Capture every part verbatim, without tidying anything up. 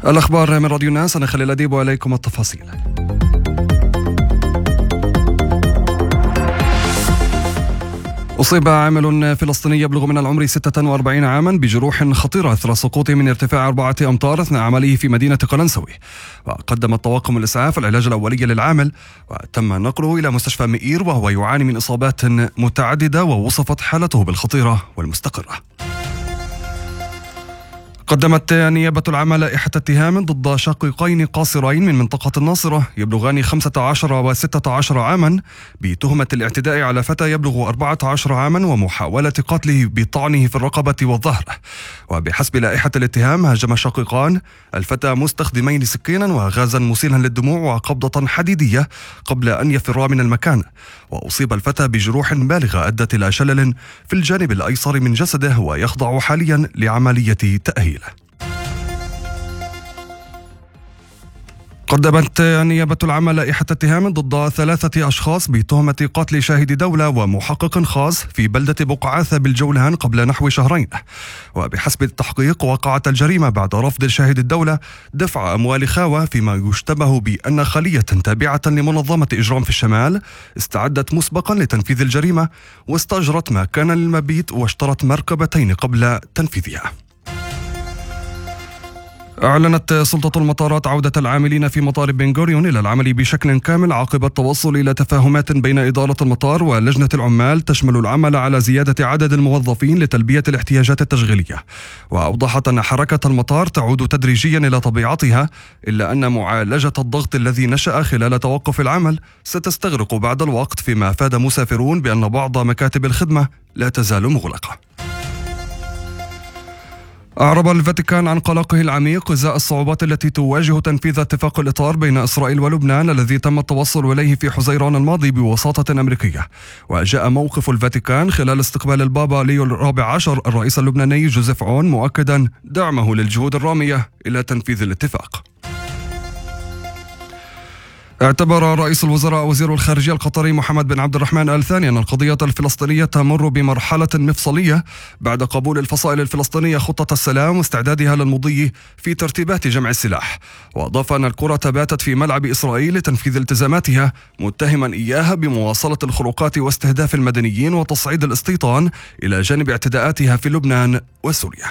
الأخبار من راديو الناس، أنا خليل أديب وإليكم التفاصيل. أصيب عامل فلسطيني يبلغ من العمر ستة وأربعين عاما بجروح خطيرة أثر سقوطه من ارتفاع أربعة أمتار أثناء عمله في مدينة قلنسوي. وقدم الطواقم الإسعاف العلاج الأولي للعامل، وتم نقله إلى مستشفى مئير وهو يعاني من إصابات متعددة، ووصفت حالته بالخطيرة والمستقرة. قدمت نيابة العامة لائحة اتهام ضد شقيقين قاصرين من منطقة الناصرة يبلغان خمسة عشر وستة عشر عاما بتهمة الاعتداء على فتى يبلغ أربعة عشر عاما ومحاولة قتله بطعنه في الرقبة والظهر. وبحسب لائحة الاتهام هاجم الشقيقان الفتى مستخدمين سكينا وغازا مسيلا للدموع وقبضة حديدية قبل أن يفرا من المكان. وأصيب الفتى بجروح بالغة أدت إلى شلل في الجانب الأيسر من جسده، ويخضع حاليا لعملية تأهيل. قدمت نيابة العامة لائحة اتهام ضد ثلاثة أشخاص بتهمة قتل شاهد دولة ومحقق خاص في بلدة بقعاثة بالجولان قبل نحو شهرين. وبحسب التحقيق وقعت الجريمة بعد رفض شاهد الدولة دفع أموال خاوة، فيما يشتبه بأن خلية تابعة لمنظمة إجرام في الشمال استعدت مسبقا لتنفيذ الجريمة، واستأجرت مكانا للمبيت واشترت مركبتين قبل تنفيذها. أعلنت سلطة المطارات عودة العاملين في مطار بن غوريون إلى العمل بشكل كامل عقب التوصل إلى تفاهمات بين إدارة المطار ولجنة العمال تشمل العمل على زيادة عدد الموظفين لتلبية الاحتياجات التشغيلية. وأوضحت أن حركة المطار تعود تدريجيا إلى طبيعتها، إلا أن معالجة الضغط الذي نشأ خلال توقف العمل ستستغرق بعض الوقت، فيما أفاد مسافرون بأن بعض مكاتب الخدمة لا تزال مغلقة. أعرب الفاتيكان عن قلقه العميق إزاء الصعوبات التي تواجه تنفيذ اتفاق الإطار بين إسرائيل ولبنان الذي تم التوصل إليه في حزيران الماضي بوساطة أمريكية. وجاء موقف الفاتيكان خلال استقبال البابا ليو الرابع عشر الرئيس اللبناني جوزيف عون، مؤكدا دعمه للجهود الرامية إلى تنفيذ الاتفاق. اعتبر رئيس الوزراء وزير الخارجية القطري محمد بن عبد الرحمن آل ثاني أن القضية الفلسطينية تمر بمرحلة مفصلية بعد قبول الفصائل الفلسطينية خطة السلام واستعدادها للمضي في ترتيبات جمع السلاح. وأضاف أن الكرة باتت في ملعب إسرائيل لتنفيذ التزاماتها، متهما إياها بمواصلة الخروقات واستهداف المدنيين وتصعيد الاستيطان إلى جانب اعتداءاتها في لبنان وسوريا.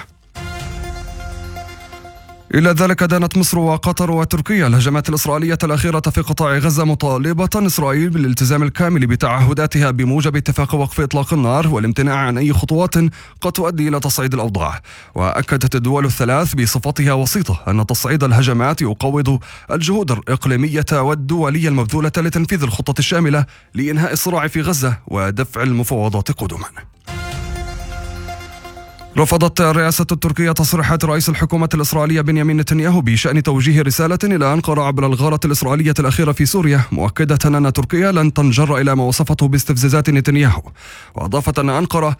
إلى ذلك دانت مصر وقطر وتركيا الهجمات الإسرائيلية الأخيرة في قطاع غزة، مطالبة إسرائيل بالالتزام الكامل بتعهداتها بموجب اتفاق وقف إطلاق النار والامتناع عن أي خطوات قد تؤدي إلى تصعيد الأوضاع. وأكدت الدول الثلاث بصفتها وسيطة أن تصعيد الهجمات يقوض الجهود الإقليمية والدولية المبذولة لتنفيذ الخطة الشاملة لإنهاء الصراع في غزة ودفع المفاوضات قدما. رفضت الرئاسة التركية تصريحات رئيس الحكومة الإسرائيلية بنيامين نتنياهو بشأن توجيه رسالة إلى أنقرة عبر الغارة الإسرائيلية الأخيرة في سوريا، مؤكدة أن تركيا لن تنجر إلى ما وصفته باستفزازات نتنياهو. وأضافت أن أنقرة